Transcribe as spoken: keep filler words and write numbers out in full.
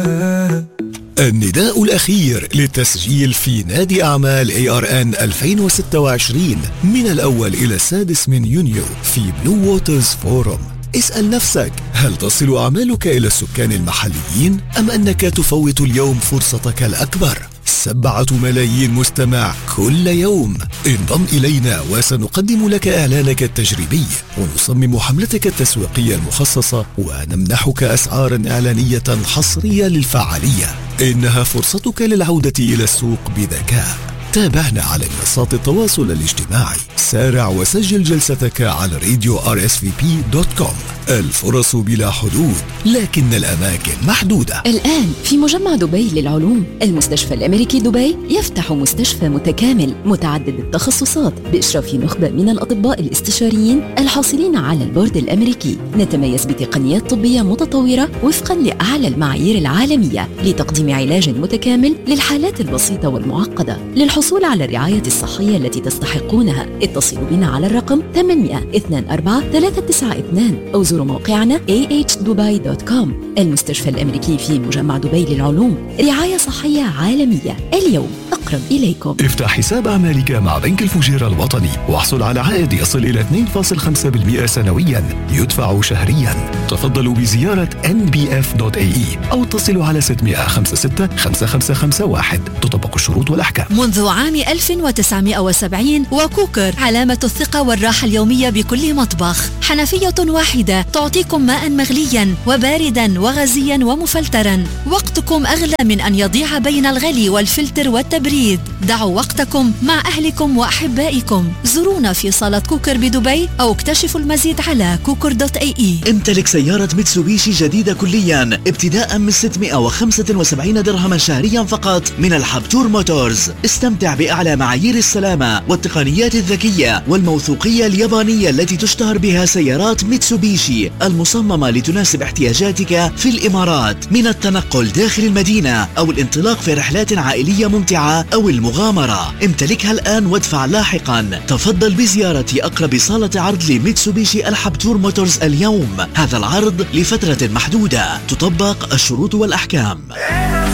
النداء الأخير للتسجيل في نادي أعمال إيه آر إن ألفين وستة وعشرين من الأول إلى السادس من يونيو في بلو ووترز فورم. اسأل نفسك، هل تصل أعمالك إلى السكان المحليين أم أنك تفوت اليوم فرصتك الأكبر؟ سبعة ملايين مستمع كل يوم. انضم إلينا وسنقدم لك إعلانك التجريبي ونصمم حملتك التسويقية المخصصة ونمنحك أسعارا إعلانية حصرية للفعالية. إنها فرصتك للعودة إلى السوق بذكاء. تابعنا على منصات التواصل الاجتماعي. سارع وسجل جلستك على راديو آر إس في بي دوت كوم. الفرص بلا حدود لكن الأماكن محدودة. الآن في مجمع دبي للعلوم، المستشفى الأمريكي دبي يفتح مستشفى متكامل متعدد التخصصات بإشراف نخبة من الأطباء الاستشاريين الحاصلين على البورد الأمريكي. نتميز بتقنيات طبية متطورة وفقا لأعلى المعايير العالمية لتقديم علاج متكامل للحالات البسيطة والمعقدة. للحصول على الرعاية الصحية التي تستحقونها اتصلوا بنا على الرقم ثمانية اثنين أربعة ثلاثة تسعة اثنين أو زوروا موقعنا إيه إتش دبي دوت كوم. المستشفى الأمريكي في مجمع دبي للعلوم، رعاية صحية عالمية اليوم أقرب إليكم. افتح حساب أعمالك مع بنك الفجيرة الوطني واحصل على عائد يصل إلى اثنين فاصلة خمسة بالمئة سنويا يدفع شهريا. تفضلوا بزيارة إن بي إف دوت إيه إي أو اتصلوا على ستة خمسة ستة خمسة خمسة خمسة واحد. تطبق الشروط والأحكام. منذ عام ألف وتسعمائة وسبعين وكوكر علامة الثقة والراحة اليومية بكل مطبخ. حنفية واحدة تعطيكم ماء مغليا وباردا وغازيا ومفلترا. وقتكم أغلى من أن يضيع بين الغلي والفلتر والتبريد. دعوا وقتكم مع أهلكم وأحبائكم. زورونا في صالة كوكر بدبي أو اكتشفوا المزيد على كوكر دوت إيه إي. امتلك سيارة ميتسوبيشي جديدة كليا ابتداء من ستمائة وخمسة وسبعين درهما شهريا فقط من الحبتور موتورز. استمتع بأعلى معايير السلامة والتقنيات الذكية والموثوقية اليابانية التي تشتهر بها سيارات ميتسوبيشي، المصممة لتناسب احتياجاتك في الإمارات، من التنقل داخل المدينة أو الانطلاق في رحلات عائلية ممتعة أو المغامرة. امتلكها الآن وادفع لاحقا. تفضل بزيارة أقرب صالة عرض لميتسوبيشي الحبتور موتورز اليوم. هذا العرض لفترة محدودة، تطبق الشروط والأحكام.